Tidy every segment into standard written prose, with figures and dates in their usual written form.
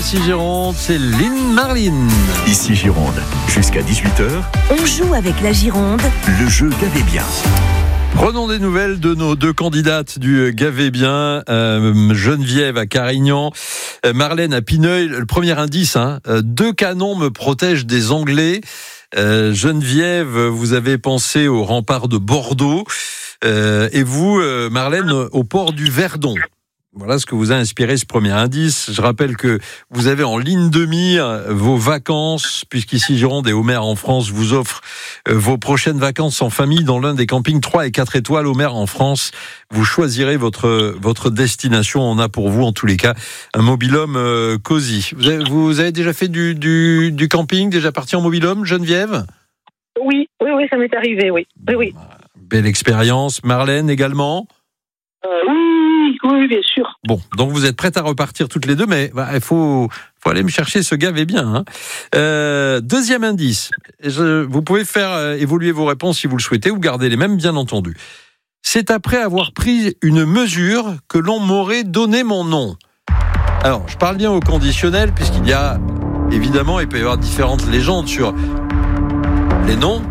Ici Gironde, c'est Lynn Marlin. Ici Gironde, jusqu'à 18h, On joue avec la Gironde. le jeu Gavez bien. Prenons des nouvelles de nos deux candidates du Gavez bien, Geneviève à Carignan, Marlène à Pineuil. Le premier indice, deux canons me protègent des Anglais. Geneviève, vous avez pensé au rempart de Bordeaux, et vous, Marlène, au port du Verdon. Voilà ce que vous a inspiré ce premier indice. Je rappelle que vous avez en ligne de mire vos vacances, puisqu'ici Gironde et Homer en France vous offrent vos prochaines vacances en famille dans l'un des campings 3 et 4 étoiles Homer en France. Vous choisirez votre destination. On a pour vous, en tous les cas, un mobil-home cosy. Vous avez déjà fait du camping, déjà parti en mobil-home, Geneviève ? Oui, ça m'est arrivé, oui. Belle expérience. Marlène également ? Oui, bien sûr. Bon, donc vous êtes prêtes à repartir toutes les deux, mais il faut aller me chercher ce Gavez bien. Deuxième indice, vous pouvez faire évoluer vos réponses si vous le souhaitez, ou garder les mêmes, bien entendu. C'est après avoir pris une mesure que l'on m'aurait donné mon nom. Alors, je parle bien au conditionnel, puisqu'il y a, évidemment, il peut y avoir différentes légendes sur les noms.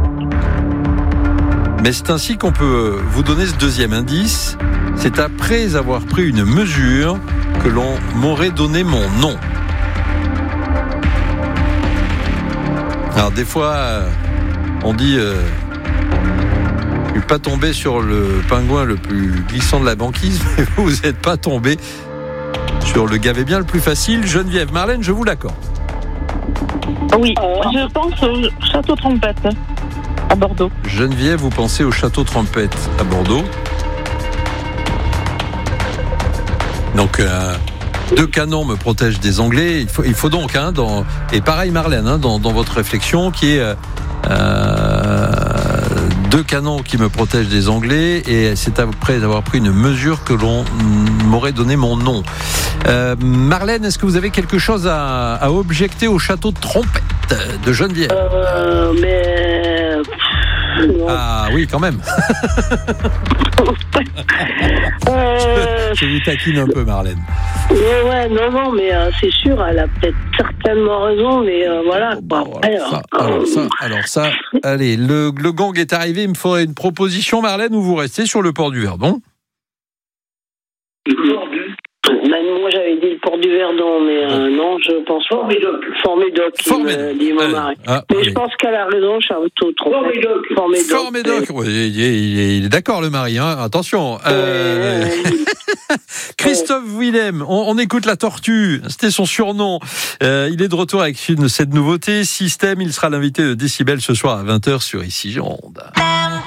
Mais c'est ainsi qu'on peut vous donner ce deuxième indice. C'est après avoir pris une mesure que l'on m'aurait donné mon nom. Alors des fois, on dit je suis pas tombé sur le pingouin le plus glissant de la banquise, mais vous n'êtes pas tombé sur le Gavez bien le plus facile. Geneviève, Marlène, je vous l'accorde. Oui, je pense au Château Trompette à Bordeaux. Geneviève, vous pensez au Château Trompette à Bordeaux. Donc, deux canons me protègent des Anglais. Il faut donc, et pareil Marlène, dans votre réflexion, qui est deux canons qui me protègent des Anglais, et c'est après avoir pris une mesure que l'on m'aurait donné mon nom. Marlène, est-ce que vous avez quelque chose à objecter au Château de Trompette de Geneviève ? Non. Ah oui, quand même. Je vous taquine un peu, Marlène. Non, mais c'est sûr, elle a peut-être certainement raison, mais voilà. Alors ça, allez, le gong est arrivé, il me faudrait une proposition, Marlène, ou vous restez sur le port du Verdon ? Moi, j'avais dit le port du Verdon, mais non, je pense pas. Formédoc, dit mon mari. Mais je pense qu'elle a raison, Château Trompette. Formédoc, il est d'accord, le mari, attention. Christophe Willem, on écoute la tortue, c'était son surnom. Il est de retour avec cette nouveauté, Système. Il sera l'invité de Décibel ce soir à 20h sur Ici Gironde.